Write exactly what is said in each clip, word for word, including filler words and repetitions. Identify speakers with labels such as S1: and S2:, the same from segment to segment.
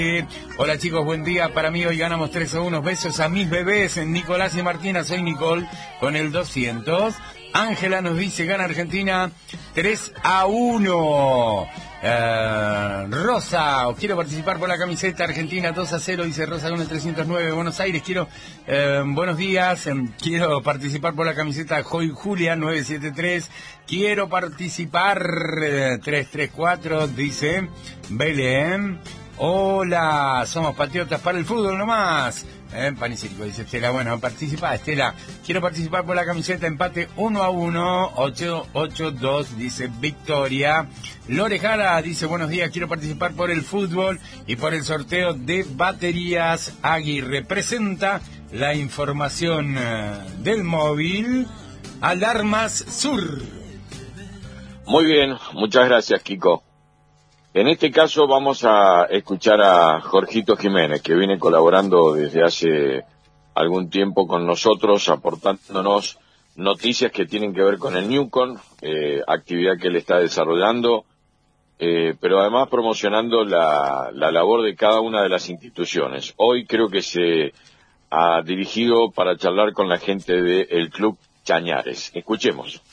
S1: Hola chicos, buen día. Para mí hoy ganamos tres a uno. Besos a mis bebés, Nicolás y Martina. Soy Nicole con el doscientos. Ángela nos dice, gana Argentina tres a uno. Uh, Rosa, quiero participar por la camiseta Argentina dos a cero, dice Rosa con el trescientos nueve. Buenos Aires, quiero, uh, buenos días, um, quiero participar por la camiseta Joy Julia nueve siete tres. Quiero participar uh, tres tres cuatro, dice Belén. Hola, somos patriotas para el fútbol nomás. Eh, pan y circo, dice Estela. Bueno, participa, Estela. Quiero participar por la camiseta empate uno a uno, ocho ocho dos, dice Victoria. Lore Jara dice, buenos días, quiero participar por el fútbol y por el sorteo de baterías Aguirre. Presenta la información uh, del móvil Alarmas Sur.
S2: Muy bien, muchas gracias, Kiko. En este caso vamos a escuchar a Jorgito Jiménez, que viene colaborando desde hace algún tiempo con nosotros, aportándonos noticias que tienen que ver con el Newcon, eh, actividad que él está desarrollando, eh, pero además promocionando la, la labor de cada una de las instituciones. Hoy creo que se ha dirigido para charlar con la gente del Club Chañares. Escuchemos.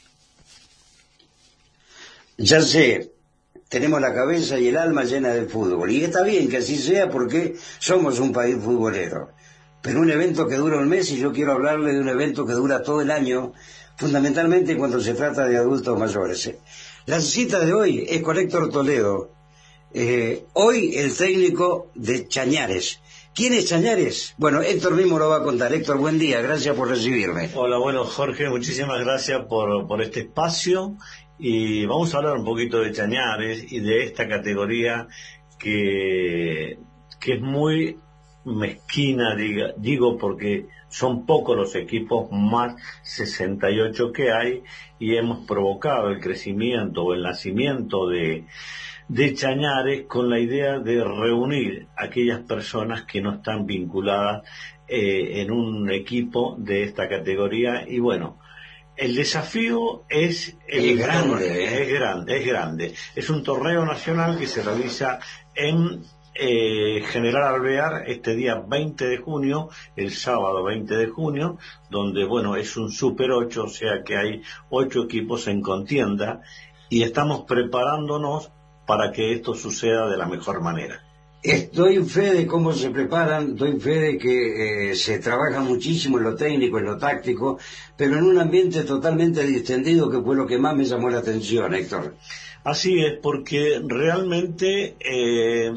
S3: Ya sé. Tenemos la cabeza y el alma llena del fútbol. Y está bien que así sea porque somos un país futbolero. Pero un evento que dura un mes, y yo quiero hablarle de un evento que dura todo el año, fundamentalmente cuando se trata de adultos mayores. La cita de hoy es con Héctor Toledo. Eh, hoy el técnico de Chañares. ¿Quién es Chañares? Bueno, Héctor mismo lo va a contar. Héctor, buen día, gracias por recibirme.
S4: Hola, bueno, Jorge, muchísimas gracias por, por este espacio. Y vamos a hablar un poquito de Chañares y de esta categoría que, que es muy mezquina, diga, digo, porque son pocos los equipos, más sesenta y ocho que hay, y hemos provocado el crecimiento o el nacimiento de, de Chañares con la idea de reunir a aquellas personas que no están vinculadas eh, en un equipo de esta categoría. Y bueno, el desafío es, el
S3: es grande,
S4: ¿eh? es grande, es grande. Es un torneo nacional que se realiza en eh, General Alvear este día veinte de junio, el sábado veinte de junio, donde bueno es un Super ocho, o sea que hay ocho equipos en contienda y estamos preparándonos para que esto suceda de la mejor manera.
S3: Doy fe de cómo se preparan, doy fe de que eh, se trabaja muchísimo en lo técnico, en lo táctico, pero en un ambiente totalmente distendido, que fue lo que más me llamó la atención, Héctor.
S4: Así es, porque realmente eh,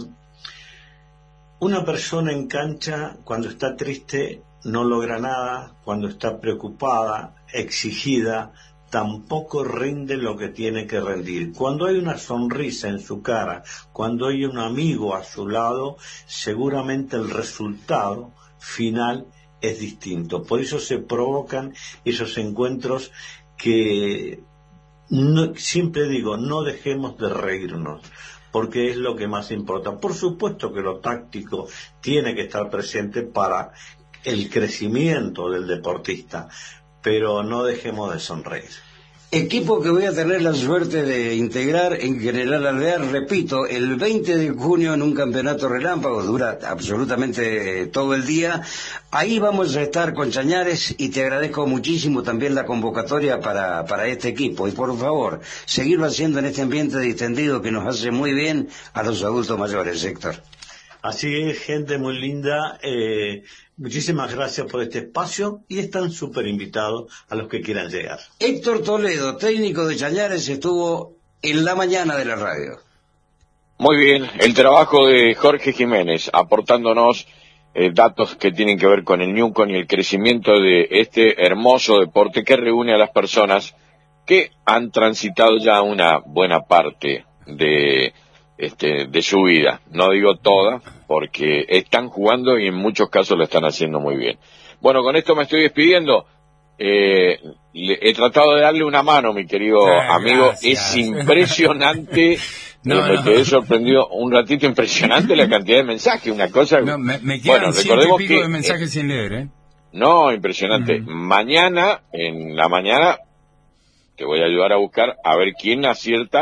S4: una persona en cancha, cuando está triste, no logra nada, cuando está preocupada, exigida, tampoco rinde lo que tiene que rendir. Cuando hay una sonrisa en su cara, cuando hay un amigo a su lado, seguramente el resultado final es distinto. Por eso se provocan esos encuentros que, no, siempre digo, no dejemos de reírnos, porque es lo que más importa. Por supuesto que lo táctico tiene que estar presente para el crecimiento del deportista, pero no dejemos de sonreír.
S3: Equipo que voy a tener la suerte de integrar en General Alvear, repito, el veinte de junio en un campeonato relámpago, dura absolutamente todo el día. Ahí vamos a estar con Chañares y te agradezco muchísimo también la convocatoria para, para este equipo. Y por favor, seguirlo haciendo en este ambiente distendido que nos hace muy bien a los adultos mayores, Héctor.
S4: Así es, gente muy linda, eh, muchísimas gracias por este espacio y están súper invitados a los que quieran llegar.
S3: Héctor Toledo, técnico de Chañares, estuvo en la mañana de la radio.
S2: Muy bien, el trabajo de Jorge Jiménez, aportándonos eh, datos que tienen que ver con el Newcon y el crecimiento de este hermoso deporte que reúne a las personas que han transitado ya una buena parte de... Este, de su vida, no digo toda, porque están jugando y en muchos casos lo están haciendo muy bien. Bueno, con esto me estoy despidiendo. Eh, le, he tratado de darle una mano, mi querido
S1: ah,
S2: amigo.
S1: gracias.
S2: Es impresionante. no, eh, me
S1: no.
S2: quedé sorprendido un ratito, impresionante la cantidad de mensajes, una cosa.
S1: No, me, me quedan
S2: bueno,
S1: ciento
S2: recordemos
S1: y pico
S2: que,
S1: de mensajes
S2: eh,
S1: sin leer, ¿eh?
S2: No, impresionante.
S1: Uh-huh.
S2: Mañana, en la mañana, te voy a ayudar a buscar a ver quién acierta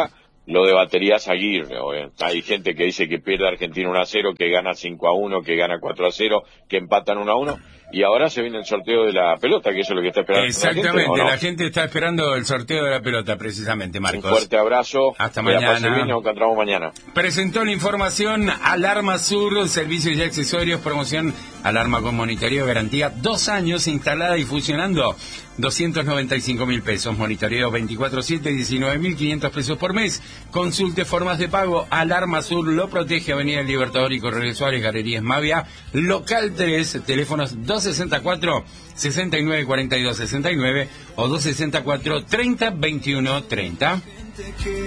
S2: lo de Baterías Aguirre. Hay gente que dice que pierde Argentina uno a cero, que gana cinco a uno, que gana cuatro a cero, que empatan uno a uno, y ahora se viene el sorteo de la pelota, que eso es lo que está esperando.
S1: Exactamente,
S2: la gente, ¿o no?
S1: la gente está esperando el sorteo de la pelota, precisamente, Marcos.
S2: Un fuerte abrazo.
S1: Hasta
S2: que
S1: mañana.
S2: la pase bien, nos encontramos mañana.
S1: Presentó la información Alarma Sur, servicios y accesorios, promoción alarma con monitoreo, garantía dos años instalada y funcionando, doscientos noventa y cinco mil pesos, monitoreo veinticuatro siete, diecinueve mil quinientos pesos por mes. Consulte formas de pago. Alarma Sur lo protege. Avenida Libertador y Correo Suárez, Galerías Mavia, local tres, teléfonos dos sesenta y cuatro, sesenta y nueve cuarenta y dos sesenta y nueve o dos sesenta y cuatro, treinta veintiuno treinta.